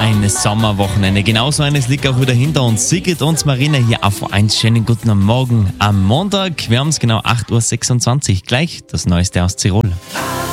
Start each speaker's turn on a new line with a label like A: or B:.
A: ein Sommerwochenende. Genauso eines liegt auch wieder hinter uns. Sigrid und Marina hier auf 1. Schönen guten Morgen am Montag. Wir haben es genau 8.26 Uhr. Gleich das Neueste aus Tirol.